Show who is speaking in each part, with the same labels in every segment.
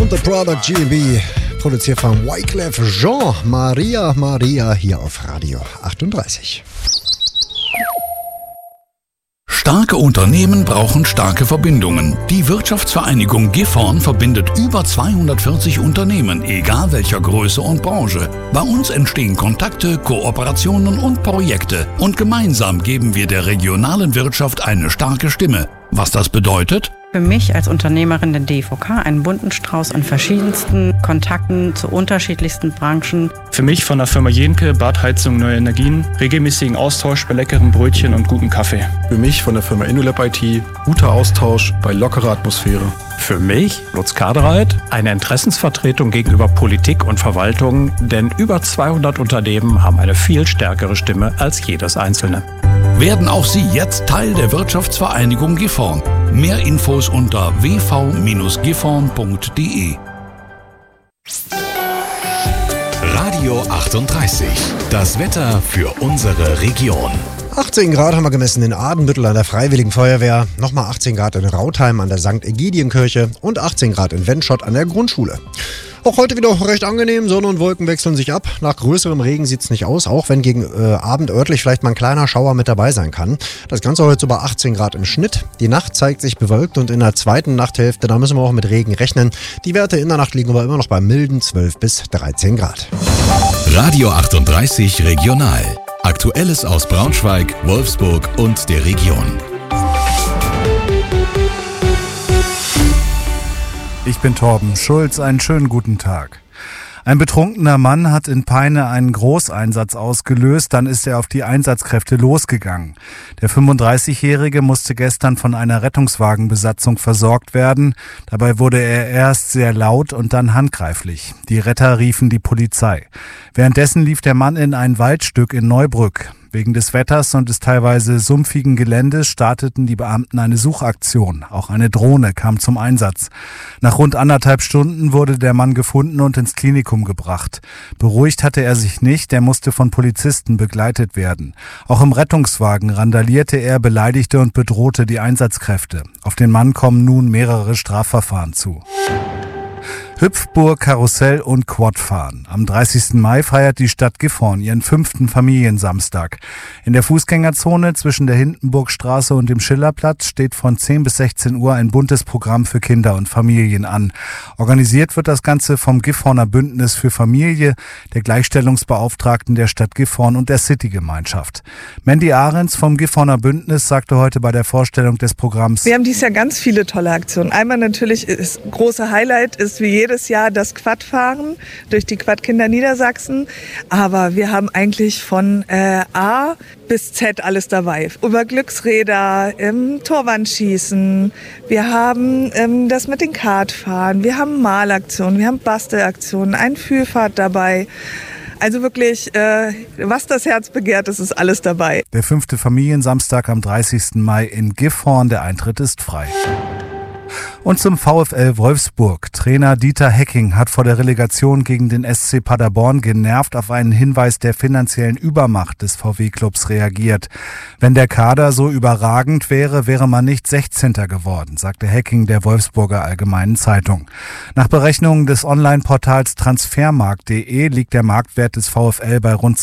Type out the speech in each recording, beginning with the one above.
Speaker 1: und The Product G&B, produziert von Wyclef Jean. Maria hier auf Radio 38.
Speaker 2: Starke Unternehmen brauchen starke Verbindungen. Die Wirtschaftsvereinigung Gifhorn verbindet über 240 Unternehmen, egal welcher Größe und Branche. Bei uns entstehen Kontakte, Kooperationen und Projekte. Und gemeinsam geben wir der regionalen Wirtschaft eine starke Stimme. Was das bedeutet?
Speaker 3: Für mich als Unternehmerin der DVK einen bunten Strauß an verschiedensten Kontakten zu unterschiedlichsten Branchen.
Speaker 4: Für mich von der Firma Jenke, Badheizung Neue Energien, regelmäßigen Austausch bei leckeren Brötchen und gutem Kaffee.
Speaker 5: Für mich von der Firma InnoLab IT, guter Austausch bei lockerer Atmosphäre.
Speaker 6: Für mich, Lutz Kadereit, eine Interessensvertretung gegenüber Politik und Verwaltung, denn über 200 Unternehmen haben eine viel stärkere Stimme als jedes einzelne.
Speaker 2: Werden auch Sie jetzt Teil der Wirtschaftsvereinigung Gifhorn. Mehr Infos unter wv-gifhorn.de.
Speaker 7: Radio 38. Das Wetter für unsere Region.
Speaker 1: 18 Grad haben wir gemessen in Adenbüttel an der Freiwilligen Feuerwehr, nochmal 18 Grad in Rautheim an der St. Ägidienkirche und 18 Grad in Wendschott an der Grundschule. Auch heute wieder recht angenehm, Sonne und Wolken wechseln sich ab. Nach größerem Regen sieht es nicht aus, auch wenn gegen Abend örtlich vielleicht mal ein kleiner Schauer mit dabei sein kann. Das Ganze heute so bei 18 Grad im Schnitt. Die Nacht zeigt sich bewölkt und in der zweiten Nachthälfte, da müssen wir auch mit Regen rechnen. Die Werte in der Nacht liegen aber immer noch bei milden 12 bis 13 Grad.
Speaker 7: Radio 38 Regional. Aktuelles aus Braunschweig, Wolfsburg und der Region.
Speaker 8: Ich bin Torben Schulz, einen schönen guten Tag. Ein betrunkener Mann hat in Peine einen Großeinsatz ausgelöst, dann ist er auf die Einsatzkräfte losgegangen. Der 35-Jährige musste gestern von einer Rettungswagenbesatzung versorgt werden. Dabei wurde er erst sehr laut und dann handgreiflich. Die Retter riefen die Polizei. Währenddessen lief der Mann in ein Waldstück in Neubrück. Wegen des Wetters und des teilweise sumpfigen Geländes starteten die Beamten eine Suchaktion. Auch eine Drohne kam zum Einsatz. Nach rund 1,5 Stunden wurde der Mann gefunden und ins Klinikum gebracht. Beruhigt hatte er sich nicht, er musste von Polizisten begleitet werden. Auch im Rettungswagen randalierte er, beleidigte und bedrohte die Einsatzkräfte. Auf den Mann kommen nun mehrere Strafverfahren zu. Hüpfburg, Karussell und Quadfahren. Am 30. Mai feiert die Stadt Gifhorn ihren 5. Familiensamstag. In der Fußgängerzone zwischen der Hindenburgstraße und dem Schillerplatz steht von 10 bis 16 Uhr ein buntes Programm für Kinder und Familien an. Organisiert wird das Ganze vom Gifhorner Bündnis für Familie, der Gleichstellungsbeauftragten der Stadt Gifhorn und der City-Gemeinschaft. Mandy Ahrens vom Gifhorner Bündnis sagte heute bei der Vorstellung des Programms:
Speaker 9: Wir haben dieses Jahr ganz viele tolle Aktionen. Einmal natürlich ist große Highlight ist wie jedes Jahr das Quadfahren durch die Quadkinder Niedersachsen. Aber wir haben eigentlich von A bis Z alles dabei. Über Glücksräder, Torwandschießen, wir haben das mit den Kartfahren, wir haben Malaktionen, wir haben Bastelaktionen, eine Führfahrt dabei. Also wirklich, was das Herz begehrt, ist alles dabei.
Speaker 8: Der 5. Familiensamstag am 30. Mai in Gifhorn, der Eintritt ist frei. Und zum VfL Wolfsburg. Trainer Dieter Hecking hat vor der Relegation gegen den SC Paderborn genervt auf einen Hinweis der finanziellen Übermacht des VW-Clubs reagiert. Wenn der Kader so überragend wäre, wäre man nicht 16. geworden, sagte Hecking der Wolfsburger Allgemeinen Zeitung. Nach Berechnungen des Online-Portals Transfermarkt.de liegt der Marktwert des VfL bei rund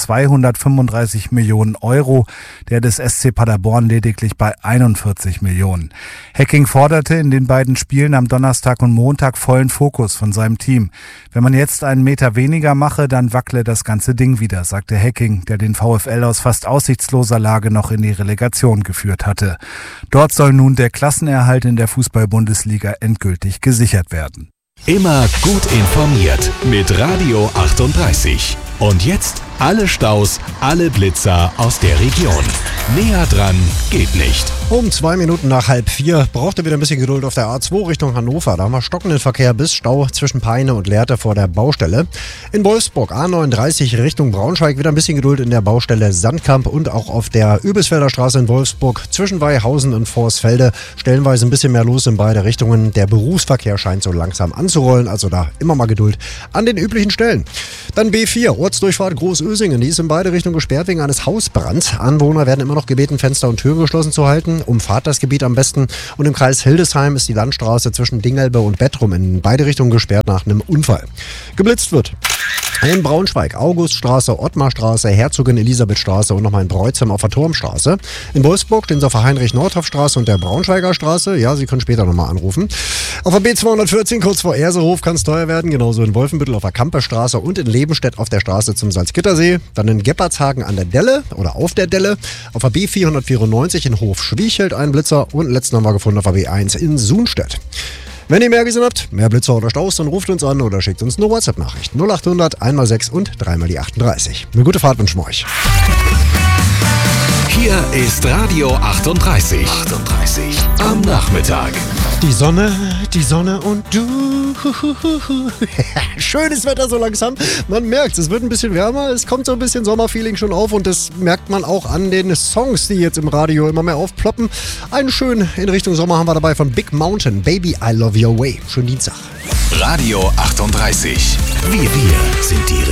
Speaker 8: 235 Millionen Euro, der des SC Paderborn lediglich bei 41 Millionen. Hecking forderte in den beiden Spielen am Donnerstag und Montag vollen Fokus von seinem Team. Wenn man jetzt einen Meter weniger mache, dann wackele das ganze Ding wieder, sagte Hecking, der den VfL aus fast aussichtsloser Lage noch in die Relegation geführt hatte. Dort soll nun der Klassenerhalt in der Fußball-Bundesliga endgültig gesichert werden.
Speaker 7: Immer gut informiert mit Radio 38. Und jetzt alle Staus, alle Blitzer aus der Region. Näher dran geht nicht.
Speaker 1: Um 2 Minuten nach 3:30 braucht ihr wieder ein bisschen Geduld auf der A2 Richtung Hannover. Da haben wir stockenden Verkehr bis Stau zwischen Peine und Lehrte vor der Baustelle. In Wolfsburg A39 Richtung Braunschweig wieder ein bisschen Geduld in der Baustelle Sandkamp und auch auf der Übelsfelder Straße in Wolfsburg zwischen Weihausen und Vorsfelde stellenweise ein bisschen mehr los in beide Richtungen. Der Berufsverkehr scheint so langsam anzurollen, also da immer mal Geduld an den üblichen Stellen. Dann B4, Ortsdurchfahrt Großöl Ösingen, die ist in beide Richtungen gesperrt wegen eines Hausbrands. Anwohner werden immer noch gebeten, Fenster und Türen geschlossen zu halten. Umfahrt das Gebiet am besten. Und im Kreis Hildesheim ist die Landstraße zwischen Dingelbe und Bettrum in beide Richtungen gesperrt nach einem Unfall. Geblitzt wird in Braunschweig, Auguststraße, Ottmarstraße, Herzogin Elisabethstraße und nochmal in Breuzheim auf der Turmstraße. In Wolfsburg stehen sie auf der Heinrich-Nordhoff-Straße und der Braunschweiger Straße. Ja, Sie können später nochmal anrufen. Auf der B214 kurz vor Ersehof kann es teuer werden. Genauso in Wolfenbüttel auf der Kampestraße und in Lebenstedt auf der Straße zum Salzgittersee. Dann in Geppardshagen an der Delle oder auf der Delle. Auf der B494 in Hof-Schwiechelt ein Blitzer. Und letzten haben wir gefunden auf der B1 in Sunstedt. Wenn ihr mehr gesehen habt, mehr Blitzer oder Staus, dann ruft uns an oder schickt uns eine WhatsApp-Nachricht. 0800 1x6 und 3x38. Eine gute Fahrt wünschen wir euch.
Speaker 7: Hier ist Radio 38. Am Nachmittag.
Speaker 1: Die Sonne und du. Schönes Wetter so langsam. Man merkt es wird ein bisschen wärmer. Es kommt so ein bisschen Sommerfeeling schon auf und das merkt man auch an den Songs, die jetzt im Radio immer mehr aufploppen. Einen schönen in Richtung Sommer haben wir dabei von Big Mountain, Baby I Love Your Way. Schönen Dienstag.
Speaker 7: Radio 38. Wir sind die